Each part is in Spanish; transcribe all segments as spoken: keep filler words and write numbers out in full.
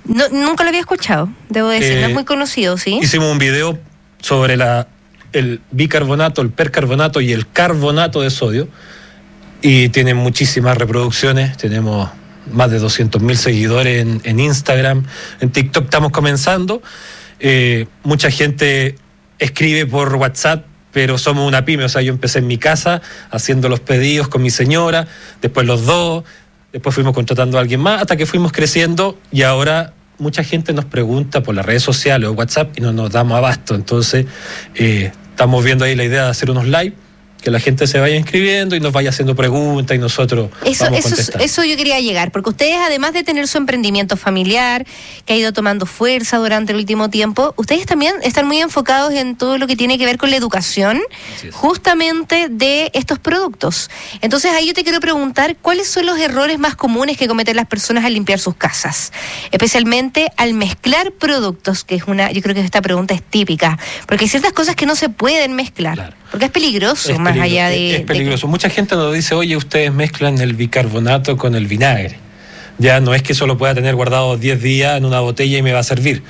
No, nunca lo había escuchado, debo decir, Eh, no es muy conocido, ¿sí? Hicimos un video sobre la, el bicarbonato, el percarbonato y el carbonato de sodio, y tiene muchísimas reproducciones. Tenemos más de doscientos mil seguidores en, en Instagram, en TikTok estamos comenzando. Eh, mucha gente escribe por WhatsApp, pero somos una pyme, o sea, yo empecé en mi casa haciendo los pedidos con mi señora, después los dos, después fuimos contratando a alguien más, hasta que fuimos creciendo, y ahora mucha gente nos pregunta por las redes sociales o WhatsApp y no nos damos abasto. Entonces, eh, estamos viendo ahí la idea de hacer unos live, que la gente se vaya inscribiendo y nos vaya haciendo preguntas y nosotros eso, vamos eso, contestando. Eso yo quería llegar, porque ustedes, además de tener su emprendimiento familiar, que ha ido tomando fuerza durante el último tiempo, ustedes también están muy enfocados en todo lo que tiene que ver con la educación, justamente de estos productos. Entonces ahí yo te quiero preguntar, ¿cuáles son los errores más comunes que cometen las personas al limpiar sus casas? Especialmente al mezclar productos, que es una, yo creo que esta pregunta es típica, porque hay ciertas cosas que no se pueden mezclar, claro, porque es peligroso, es más peligro, allá de... Es peligroso. De que... Mucha gente nos dice, oye, ustedes mezclan el bicarbonato con el vinagre. Ya no es que eso lo pueda tener guardado diez días en una botella y me va a servir.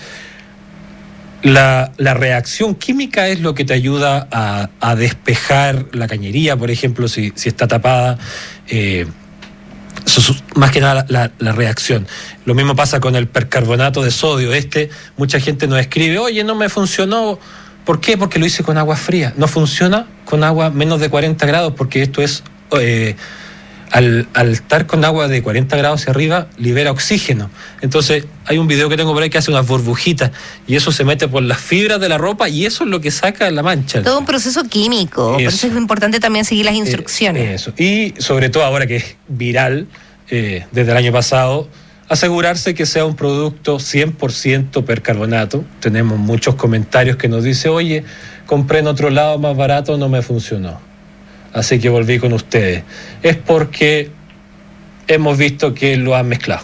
La, la reacción química es lo que te ayuda a, a despejar la cañería, por ejemplo, si, si está tapada. Eh, eso, más que nada la, la reacción. Lo mismo pasa con el percarbonato de sodio. Este, mucha gente nos escribe, oye, no me funcionó. ¿Por qué? Porque lo hice con agua fría. No funciona con agua menos de cuarenta grados, porque esto es, eh, al, al estar con agua de cuarenta grados hacia arriba, libera oxígeno. Entonces, hay un video que tengo por ahí que hace unas burbujitas, y eso se mete por las fibras de la ropa, y eso es lo que saca la mancha. Todo un proceso químico, eso. Por eso es importante también seguir las instrucciones. Eh, eso. Y sobre todo ahora que es viral, eh, desde el año pasado, asegurarse que sea un producto cien por ciento percarbonato. Tenemos muchos comentarios que nos dicen, oye, compré en otro lado más barato, no me funcionó, así que volví con ustedes. Es porque hemos visto que lo han mezclado.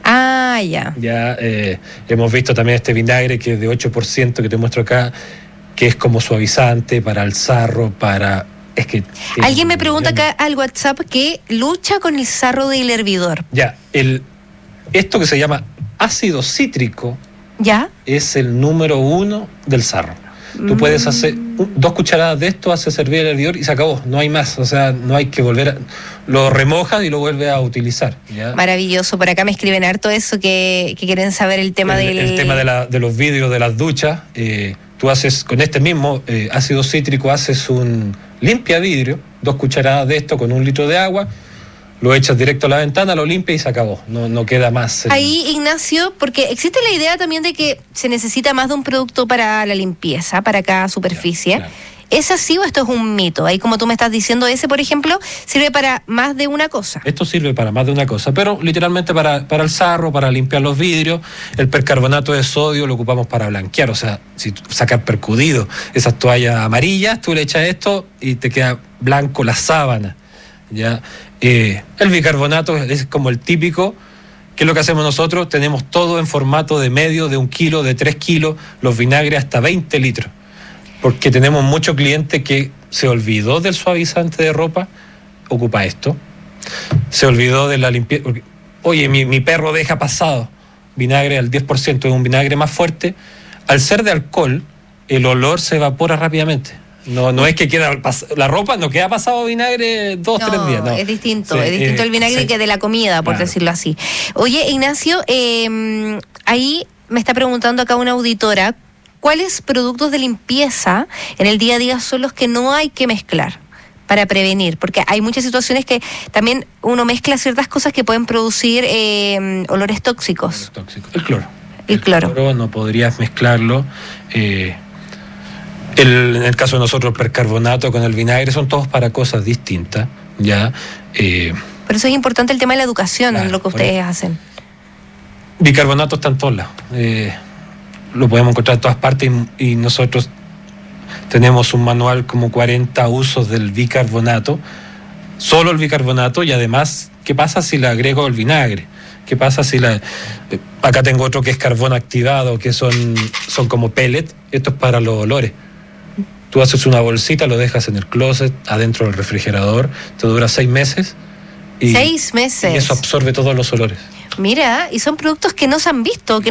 Ah, ya. Ya eh, hemos visto también este vinagre que es de ocho por ciento que te muestro acá, que es como suavizante para el sarro, para... Es que alguien me pregunta acá al WhatsApp que lucha con el sarro del hervidor. Ya, el... Esto que se llama ácido cítrico, ¿ya?, es el número uno del sarro. Mm. Tú puedes hacer un, dos cucharadas de esto, haces hervir el hervidor y se acabó, no hay más. O sea, no hay que volver a... Lo remojas y lo vuelves a utilizar, ¿ya? Maravilloso. Por acá me escriben harto eso, que, que quieren saber el tema el, del... El tema de, la, de los vidrios de las duchas. Eh, tú haces, con este mismo eh, ácido cítrico, haces un limpia vidrio, dos cucharadas de esto con un litro de agua, lo echas directo a la ventana, lo limpias y se acabó, no, no queda más. Ahí, Ignacio, porque existe la idea también de que se necesita más de un producto para la limpieza, para cada superficie. Claro, claro. ¿Es así o esto es un mito? Ahí, como tú me estás diciendo, ese, por ejemplo, sirve para más de una cosa. Esto sirve para más de una cosa, pero literalmente para, para el sarro, para limpiar los vidrios. El percarbonato de sodio lo ocupamos para blanquear, o sea, si sacar percudido, esas toallas amarillas, tú le echas esto y te queda blanco la sábana, ¿ya? Eh, el bicarbonato es como el típico. ¿Qué es lo que hacemos nosotros? Tenemos todo en formato de medio, de un kilo, de tres kilos, los vinagres hasta veinte litros. Porque tenemos mucho cliente que se olvidó del suavizante de ropa, ocupa esto. Se olvidó de la limpieza. Oye, mi, mi perro deja pasado vinagre al diez por ciento, es un vinagre más fuerte. Al ser de alcohol, el olor se evapora rápidamente. No, no es que queda la ropa, no queda pasado vinagre dos, no, tres días. No, es distinto, sí, es distinto eh, el vinagre sí. que de la comida, por claro. decirlo así. Oye, Ignacio, eh, ahí me está preguntando acá una auditora, ¿cuáles productos de limpieza en el día a día son los que no hay que mezclar para prevenir? Porque hay muchas situaciones que también uno mezcla ciertas cosas que pueden producir eh, olores tóxicos. Tóxico. El cloro. El, el cloro. El cloro no podrías mezclarlo. Eh, El, en el caso de nosotros, el percarbonato con el vinagre son todos para cosas distintas, ¿ya? Eh, por eso es importante el tema de la educación, claro, en lo que ustedes el, hacen. Bicarbonato está en todos lados. Eh, lo podemos encontrar en todas partes y, y nosotros tenemos un manual como cuarenta usos del bicarbonato, solo el bicarbonato, y además, ¿qué pasa si le agrego el vinagre? ¿Qué pasa si la... Acá tengo otro que es carbón activado, que son, son como pellet, esto es para los olores. Tú haces una bolsita, lo dejas en el closet, adentro del refrigerador, te dura seis meses. Y, ¿Seis meses? Y eso absorbe todos los olores. Mira, y son productos que no se han visto, que